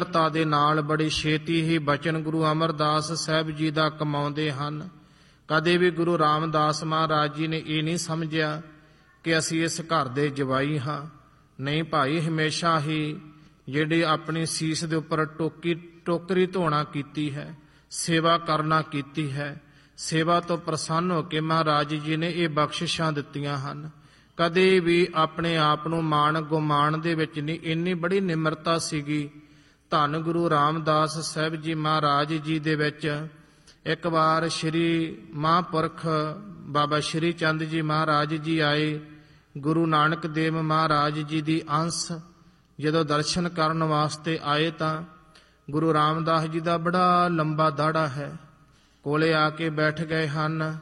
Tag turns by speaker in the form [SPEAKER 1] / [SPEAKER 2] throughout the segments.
[SPEAKER 1] ਤਾ ਦੇ ਨਾਲ ਬੜੀ ਛੇਤੀ ਹੀ ਬਚਨ ਗੁਰੂ ਅਮਰਦਾਸ ਸਾਹਿਬ ਜੀ ਦਾ ਕਮਾਉਂਦੇ ਹਨ। ਕਦੇ ਵੀ ਗੁਰੂ ਰਾਮਦਾਸ ਮਹਾਰਾਜ ਜੀ ਨੇ ਇਹ ਨਹੀਂ ਸਮਝਿਆ ਕਿ ਅਸੀਂ ਇਸ ਘਰ ਦੇ ਜਵਾਈ ਹਾਂ। ਨਹੀਂ ਭਾਈ, ਹਮੇਸ਼ਾ ਹੀ ਜਿਹੜੀ ਆਪਣੀ ਸੀਸ ਦੇ ਉੱਪਰ ਟੋਕਰੀ ਧੋਣਾ ਕੀਤੀ ਹੈ, ਸੇਵਾ ਕਰਨਾ ਕੀਤੀ ਹੈ, ਸੇਵਾ ਤੋਂ ਪ੍ਰਸੰਨ ਹੋ ਕੇ ਮਹਾਰਾਜ ਜੀ ਨੇ ਇਹ ਬਖਸ਼ਿਸ਼ਾਂ ਦਿੱਤੀਆਂ ਹਨ। ਕਦੇ ਵੀ ਆਪਣੇ ਆਪ ਨੂੰ ਮਾਣ ਗੁਮਾਨ ਦੇ ਵਿੱਚ ਨਹੀਂ, ਇੰਨੀ ਬੜੀ ਨਿਮਰਤਾ ਸੀਗੀ। ਧੰਨ ਗੁਰੂ ਰਾਮਦਾਸ ਸਾਹਿਬ ਜੀ ਮਹਾਰਾਜ ਜੀ ਦੇ ਵਿੱਚ ਇੱਕ ਵਾਰ ਸ਼੍ਰੀ ਮਹਾਂਪੁਰਖ ਬਾਬਾ ਸ਼੍ਰੀ ਚੰਦ ਜੀ ਮਹਾਰਾਜ ਜੀ ਆਏ। ਗੁਰੂ ਨਾਨਕ ਦੇਵ ਮਹਾਰਾਜ ਜੀ ਦੀ ਅੰਸ਼ ਜਦੋਂ ਦਰਸ਼ਨ ਕਰਨ ਵਾਸਤੇ ਆਏ ਤਾਂ ਗੁਰੂ ਰਾਮਦਾਸ ਜੀ ਦਾ ਬੜਾ ਲੰਬਾ ਦਾੜਾ ਹੈ, ਕੋਲੇ ਆ ਕੇ ਬੈਠ ਗਏ ਹਨ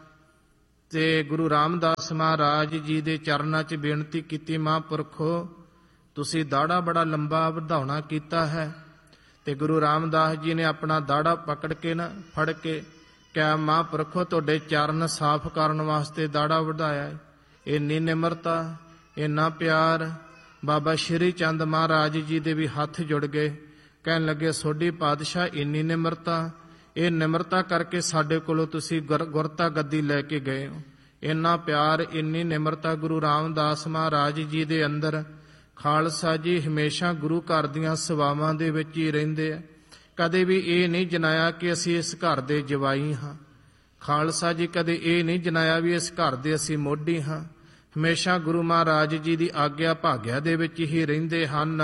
[SPEAKER 1] ਤੇ ਗੁਰੂ ਰਾਮਦਾਸ ਮਹਾਰਾਜ ਜੀ ਦੇ ਚਰਨਾਂ 'ਚ ਬੇਨਤੀ ਕੀਤੀ, ਮਹਾਂਪੁਰਖੋ ਤੁਸੀਂ ਦਾੜਾ ਬੜਾ ਲੰਬਾ ਵਧਾਉਣਾ ਕੀਤਾ ਹੈ। ਤੇ ਗੁਰੂ ਰਾਮਦਾਸ ਜੀ ਨੇ ਆਪਣਾ ਦਾੜਾ ਪਕੜ ਕੇ ਫੜ ਕੇ ਕਿਹਾ, ਮਹਾਂਪੁਰਖੋ ਤੁਹਾਡੇ ਚਰਨ ਸਾਫ਼ ਕਰਨ ਵਾਸਤੇ ਦਾੜਾ ਵਧਾਇਆ ਹੈ। ਇੰਨੀ ਨਿਮਰਤਾ, ਇੰਨਾ ਪਿਆਰ। ਬਾਬਾ ਸ਼੍ਰੀ ਚੰਦ ਮਹਾਰਾਜ ਜੀ ਦੇ ਵੀ ਹੱਥ ਜੁੜ ਗਏ, ਕਹਿਣ ਲੱਗੇ ਸੋਢੀ ਪਾਤਸ਼ਾਹ ਇੰਨੀ ਨਿਮਰਤਾ, ਇਹ ਨਿਮਰਤਾ ਕਰਕੇ ਸਾਡੇ ਕੋਲੋਂ ਤੁਸੀਂ ਗੁਰਤਾ ਗੱਦੀ ਲੈ ਕੇ ਗਏ ਹੋ। ਇੰਨਾ ਪਿਆਰ, ਇੰਨੀ ਨਿਮਰਤਾ ਗੁਰੂ ਰਾਮਦਾਸ ਮਹਾਰਾਜ ਜੀ ਦੇ ਅੰਦਰ। ਖਾਲਸਾ ਜੀ ਹਮੇਸ਼ਾ ਗੁਰੂ ਘਰ ਦੀਆਂ ਸੇਵਾਵਾਂ ਦੇ ਵਿੱਚ ਹੀ ਰਹਿੰਦੇ ਆ। ਕਦੇ ਵੀ ਇਹ ਨਹੀਂ ਜਨਾਇਆ ਕਿ ਅਸੀਂ ਇਸ ਘਰ ਦੇ ਜਵਾਈ ਹਾਂ। ਖਾਲਸਾ ਜੀ ਕਦੇ ਇਹ ਨਹੀਂ ਜਨਾਇਆ ਵੀ ਇਸ ਘਰ ਦੇ ਅਸੀਂ ਮੋਢੀ ਹਾਂ। ਹਮੇਸ਼ਾ ਗੁਰੂ ਮਹਾਰਾਜ ਜੀ ਦੀ ਆਗਿਆ ਭਾਗਿਆ ਦੇ ਵਿੱਚ ਹੀ ਰਹਿੰਦੇ ਹਨ।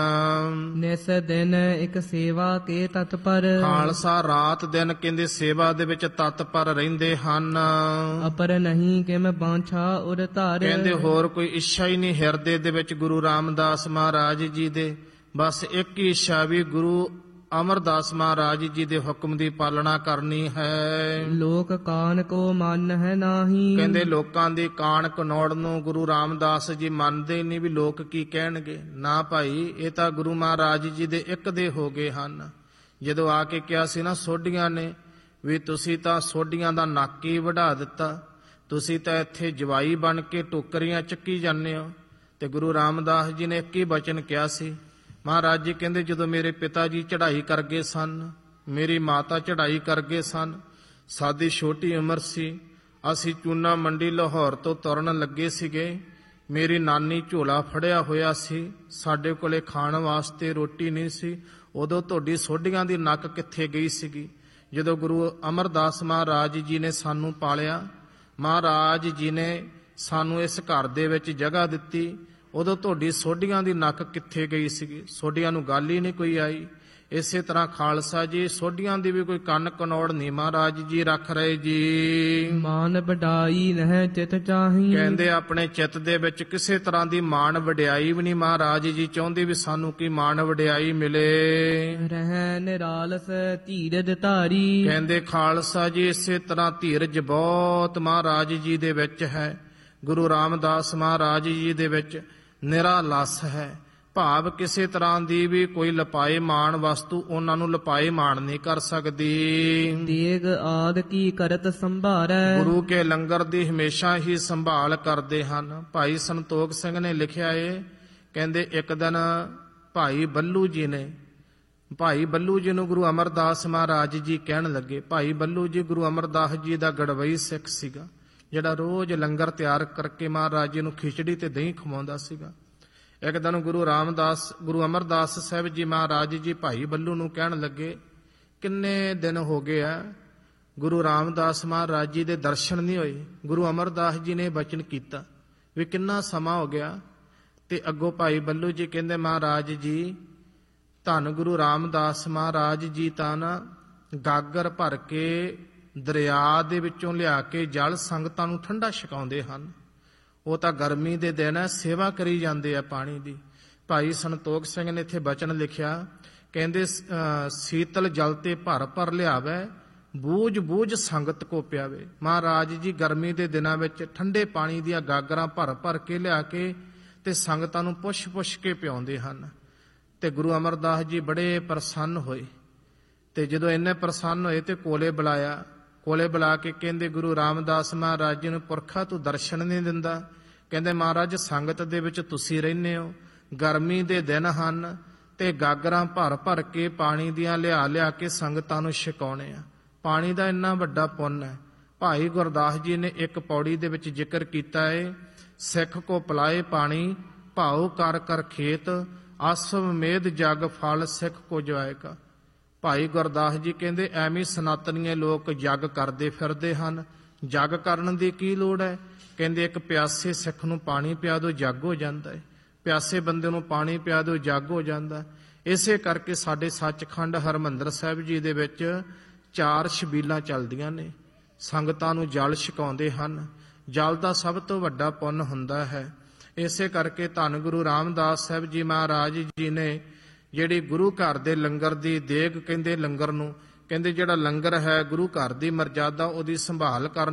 [SPEAKER 2] ਨਿਸ ਦਿਨ ਇੱਕ ਸੇਵਾ ਕੇ ਤਤਪਰ,
[SPEAKER 1] ਖਾਲਸਾ ਰਾਤ ਦਿਨ ਕਹਿੰਦੇ ਸੇਵਾ ਦੇ ਵਿੱਚ ਤਤਪਰ ਰਹਿੰਦੇ ਹਨ।
[SPEAKER 2] ਅਪਰ ਨਹੀਂ ਕਿਮ ਬਾਂਛਾ ਉਰ ਧਾਰ,
[SPEAKER 1] ਕਹਿੰਦੇ ਹੋਰ ਕੋਈ ਇੱਛਾ ਹੀ ਨਹੀਂ ਹਿਰਦੇ ਦੇ ਵਿੱਚ ਗੁਰੂ ਰਾਮਦਾਸ ਮਹਾਰਾਜ ਜੀ ਦੇ। ਬਸ ਇੱਕ ਹੀ ਇੱਛਾ ਵੀ ਗੁਰੂ ਅਮਰਦਾਸ ਮਹਾਰਾਜ ਜੀ ਦੇ ਹੁਕਮ ਦੀ ਪਾਲਣਾ ਕਰਨੀ ਹੈ।
[SPEAKER 2] ਲੋਕ ਕਾਨ ਕੋ ਮਨ ਹੈ ਨਾਹੀ,
[SPEAKER 1] ਕਹਿੰਦੇ ਲੋਕਾਂ ਦੀ ਕਾਣ ਕਨੌੜ ਨੂੰ ਗੁਰੂ ਰਾਮਦਾਸ ਜੀ ਮੰਨਦੇ ਨਹੀਂ ਵੀ ਲੋਕ ਕੀ ਕਹਿਣਗੇ। ਨਾ ਭਾਈ, ਇਹ ਤਾਂ ਗੁਰੂ ਮਹਾਰਾਜ ਜੀ ਦੇ ਇੱਕ ਦੇ ਹੋ ਗਏ ਹਨ। ਜਦੋਂ ਆ ਕੇ ਕਿਹਾ ਸੀ ਨਾ ਸੋਢੀਆਂ ਨੇ ਵੀ ਤੁਸੀਂ ਤਾਂ ਸੋਢੀਆਂ ਦਾ ਨੱਕ ਹੀ ਵਢਾ ਦਿੱਤਾ, ਤੁਸੀਂ ਤਾਂ ਇੱਥੇ ਜਵਾਈ ਬਣ ਕੇ ਟੋਕਰੀਆਂ ਚੱਕੀ ਜਾਂਦੇ ਹੋ। ਤੇ ਗੁਰੂ ਰਾਮਦਾਸ ਜੀ ਨੇ ਇੱਕ ਹੀ ਬਚਨ ਕਿਹਾ ਸੀ। ਮਹਾਰਾਜ ਜੀ ਕਹਿੰਦੇ ਜਦੋਂ ਮੇਰੇ ਪਿਤਾ ਜੀ ਚੜ੍ਹਾਈ ਕਰ ਗਏ ਸਨ, ਮੇਰੀ ਮਾਤਾ ਚੜ੍ਹਾਈ ਕਰ ਗਏ ਸਨ, ਸਾਡੀ ਛੋਟੀ ਉਮਰ ਸੀ, ਅਸੀਂ ਚੂਨਾ ਮੰਡੀ ਲਾਹੌਰ ਤੋਂ ਤੁਰਨ ਲੱਗੇ ਸੀਗੇ, ਮੇਰੀ ਨਾਨੀ ਝੋਲਾ ਫੜਿਆ ਹੋਇਆ ਸੀ, ਸਾਡੇ ਕੋਲੇ ਖਾਣ ਵਾਸਤੇ ਰੋਟੀ ਨਹੀਂ ਸੀ। ਉਦੋਂ ਤੁਹਾਡੀ ਸੋਢੀਆਂ ਦੀ ਨੱਕ ਕਿੱਥੇ ਗਈ ਸੀਗੀ। ਜਦੋਂ ਗੁਰੂ ਅਮਰਦਾਸ ਮਹਾਰਾਜ ਜੀ ਨੇ ਸਾਨੂੰ ਪਾਲਿਆ, ਮਹਾਰਾਜ ਜੀ ਨੇ ਸਾਨੂੰ ਇਸ ਘਰ ਦੇ ਵਿੱਚ ਜਗ੍ਹਾ ਦਿੱਤੀ, ਉਦੋਂ ਤੁਹਾਡੀ ਸੋਢੀਆਂ ਦੀ ਨੱਕ ਕਿੱਥੇ ਗਈ ਸੀਗੀ। ਸੋਢੀਆਂ ਨੂੰ ਗੱਲ ਹੀ ਨਹੀਂ ਕੋਈ ਆਈ। ਇਸੇ ਤਰ੍ਹਾਂ ਖਾਲਸਾ ਜੀ ਸੋਢੀਆਂ ਦੀ ਵੀ ਕੋਈ ਕੰਨ ਕਨੌੜ ਨਹੀਂ ਮਹਾਰਾਜ ਜੀ ਰੱਖ ਰਹੇ ਜੀ।
[SPEAKER 2] ਮਾਨ ਵਡਾਈ ਨਹਿ ਚਿਤ ਚਾਹੀ,
[SPEAKER 1] ਕਹਿੰਦੇ ਆਪਣੇ ਚਿੱਤ ਦੇ ਵਿੱਚ ਕਿਸੇ ਤਰ੍ਹਾਂ ਦੀ ਮਾਣ ਵਡਿਆਈ ਵੀ ਨਹੀਂ ਮਹਾਰਾਜ ਜੀ ਚਾਹੁੰਦੇ ਵੀ ਸਾਨੂੰ ਕੀ ਮਾਣ ਵਡਿਆਈ ਮਿਲੇ।
[SPEAKER 2] ਰਹਿ ਨਿਰਾਲਸ ਧੀਰਜ ਧਾਰੀ, ਕਹਿੰਦੇ
[SPEAKER 1] ਖਾਲਸਾ ਜੀ ਇਸੇ ਤਰ੍ਹਾਂ ਧੀਰਜ ਬਹੁਤ ਮਹਾਰਾਜ ਜੀ ਦੇ ਵਿੱਚ ਹੈ। ਗੁਰੂ ਰਾਮਦਾਸ ਮਹਾਰਾਜ ਜੀ ਦੇ ਵਿੱਚ ਨਿਰਾਲਸ ਹੈ, ਭਾਵ ਕਿਸੇ ਤਰ੍ਹਾਂ ਦੀ ਵੀ ਕੋਈ ਲਪਾਏ ਮਾਣ ਵਸਤੂ ਉਹਨਾਂ ਨੂੰ ਲਪਾਏ ਮਾਣ ਨਹੀਂ ਕਰ ਸਕਦੀ।
[SPEAKER 2] ਦੇਗ ਆਦ ਕੀ ਕਰਤ ਸੰਭਾਰੈ,
[SPEAKER 1] ਗੁਰੂ ਕੇ ਲੰਗਰ ਦੀ ਹਮੇਸ਼ਾ ਹੀ ਸੰਭਾਲ ਕਰਦੇ ਹਨ। ਭਾਈ ਸੰਤੋਖ ਸਿੰਘ ਨੇ ਲਿਖਿਆ ਏ, ਕਹਿੰਦੇ ਇੱਕ ਦਿਨ ਭਾਈ ਬੱਲੂ ਜੀ ਨੂੰ ਗੁਰੂ ਅਮਰਦਾਸ ਮਹਾਰਾਜ ਜੀ ਕਹਿਣ ਲੱਗੇ। ਭਾਈ ਬੱਲੂ ਜੀ ਗੁਰੂ ਅਮਰਦਾਸ ਜੀ ਦਾ ਗੜਵਈ ਸਿੱਖ ਸੀਗਾ, ਜਿਹੜਾ ਰੋਜ਼ ਲੰਗਰ ਤਿਆਰ ਕਰਕੇ ਮਹਾਰਾਜ ਜੀ ਨੂੰ ਖਿਚੜੀ ਤੇ ਦਹੀਂ ਖਵਾਉਂਦਾ ਸੀਗਾ। ਇੱਕ ਦਿਨ ਗੁਰੂ ਅਮਰਦਾਸ ਸਾਹਿਬ ਜੀ ਮਹਾਰਾਜ ਜੀ ਭਾਈ ਬੱਲੂ ਨੂੰ ਕਹਿਣ ਲੱਗੇ, ਕਿੰਨੇ ਦਿਨ ਹੋ ਗਏ ਆ ਗੁਰੂ ਰਾਮਦਾਸ ਮਹਾਰਾਜ ਜੀ ਦੇ ਦਰਸ਼ਨ ਨਹੀਂ ਹੋਏ। ਗੁਰੂ ਅਮਰਦਾਸ ਜੀ ਨੇ ਬਚਨ ਕੀਤਾ ਵੀ ਕਿੰਨਾ ਸਮਾਂ ਹੋ ਗਿਆ। ਤੇ ਅੱਗੋਂ ਭਾਈ ਬੱਲੂ ਜੀ ਕਹਿੰਦੇ, ਮਹਾਰਾਜ ਜੀ ਧੰਨ ਗੁਰੂ ਰਾਮਦਾਸ ਮਹਾਰਾਜ ਜੀ ਤਾਂ ਨਾ ਗਾਗਰ ਭਰ ਕੇ ਦਰਿਆ ਦੇ ਵਿੱਚੋਂ ਲਿਆ ਕੇ ਜਲ ਸੰਗਤਾਂ ਨੂੰ ਠੰਡਾ ਛਕਾਉਂਦੇ ਹਨ। ਉਹ ਤਾਂ ਗਰਮੀ ਦੇ ਦਿਨ ਹੈ, ਸੇਵਾ ਕਰੀ ਜਾਂਦੇ ਆ ਪਾਣੀ ਦੀ। ਭਾਈ ਸੰਤੋਖ ਸਿੰਘ ਨੇ ਇੱਥੇ ਬਚਨ ਲਿਖਿਆ, ਕਹਿੰਦੇ ਸੀਤਲ ਜਲ ਤੇ ਭਰ ਭਰ ਲਿਆਵੇ, ਬੂਝ ਬੂਝ ਸੰਗਤ ਕੋ ਪਿਆਵੇ। ਮਹਾਰਾਜ ਜੀ ਗਰਮੀ ਦੇ ਦਿਨਾਂ ਵਿੱਚ ਠੰਡੇ ਪਾਣੀ ਦੀਆਂ ਗਾਗਰਾਂ ਭਰ ਭਰ ਕੇ ਲਿਆ ਕੇ ਤੇ ਸੰਗਤਾਂ ਨੂੰ ਪੁੱਛ ਪੁੱਛ ਕੇ ਪਿਆਉਂਦੇ ਹਨ। ਤੇ ਗੁਰੂ ਅਮਰਦਾਸ ਜੀ ਬੜੇ ਪ੍ਰਸੰਨ ਹੋਏ। ਤੇ ਜਦੋਂ ਇੰਨੇ ਪ੍ਰਸੰਨ ਹੋਏ ਤੇ ਕੋਲੇ ਬੁਲਾ ਕੇ ਕਹਿੰਦੇ, ਗੁਰੂ ਰਾਮਦਾਸ ਮਹਾਰਾਜ ਜੀ ਨੂੰ ਪੁਰਖਾ ਤੂੰ ਦਰਸ਼ਨ ਨਹੀਂ ਦਿੰਦਾ। ਕਹਿੰਦੇ, ਮਹਾਰਾਜ ਸੰਗਤ ਦੇ ਵਿੱਚ ਤੁਸੀਂ ਰਹਿੰਦੇ ਹੋ, ਗਰਮੀ ਦੇ ਦਿਨ ਹਨ, ਤੇ ਗਾਗਰਾਂ ਭਰ ਭਰ ਕੇ ਪਾਣੀ ਦੀਆਂ ਲਿਆ ਕੇ ਸੰਗਤਾਂ ਨੂੰ ਛਕਾਉਣੇ ਆ। ਪਾਣੀ ਦਾ ਇੰਨਾ ਵੱਡਾ ਪੁੰਨ ਹੈ। ਭਾਈ ਗੁਰਦਾਸ ਜੀ ਨੇ ਇੱਕ ਪੌੜੀ ਦੇ ਵਿੱਚ ਜ਼ਿਕਰ ਕੀਤਾ ਹੈ, ਸਿੱਖ ਕੋ ਪਿਲਾਏ ਪਾਣੀ ਭਾਉ ਕਰ ਕਰ ਖੇਤ, ਆਸਵ ਮੇਧ ਜਗ ਫਲ ਸਿੱਖ ਕੋ ਜਾਏਗਾ। ਭਾਈ ਗੁਰਦਾਸ ਜੀ ਕਹਿੰਦੇ ਐਵੇਂ ਸਨਾਤਨੀਏ ਲੋਕ ਜਗ ਕਰਦੇ ਫਿਰਦੇ ਹਨ। ਜਗ ਕਰਨ ਦੀ ਕੀ ਲੋੜ ਹੈ? ਕਹਿੰਦੇ ਇੱਕ ਪਿਆਸੇ ਸਿੱਖ ਨੂੰ ਪਾਣੀ ਪਿਆ ਦਿਓ, ਜਗ ਹੋ ਜਾਂਦਾ ਹੈ। ਪਿਆਸੇ ਬੰਦੇ ਨੂੰ ਪਾਣੀ ਪਿਆ ਦਿਓ, ਜਗ ਹੋ ਜਾਂਦਾ। ਇਸੇ ਕਰਕੇ ਸਾਡੇ ਸੱਚਖੰਡ ਹਰਿਮੰਦਰ ਸਾਹਿਬ ਜੀ ਦੇ ਵਿੱਚ 4 ਛਬੀਲਾਂ ਚੱਲਦੀਆਂ ਨੇ। ਸੰਗਤਾਂ ਨੂੰ ਜਲ ਛਕਾਉਂਦੇ ਹਨ। ਜਲ ਦਾ ਸਭ ਤੋਂ ਵੱਡਾ ਪੁੰਨ ਹੁੰਦਾ ਹੈ। ਇਸੇ ਕਰਕੇ ਧੰਨ ਗੁਰੂ ਰਾਮਦਾਸ ਸਾਹਿਬ ਜੀ ਮਹਾਰਾਜ ਜੀ ਨੇ ਜਿਹੜੀ ਗੁਰੂ ਘਰ ਦੇ ਲੰਗਰ ਦੀ ਦੇਗ ਕਹਿੰਦੇ ਲੰਗਰ ਨੂੰ, ਕਹਿੰਦੇ ਜਿਹੜਾ ਲੰਗਰ ਹੈ ਗੁਰੂ ਘਰ ਦੀ ਮਰਜ਼ਾਦਾ ਉਹਦੀ ਸੰਭਾਲ ਕਰਨ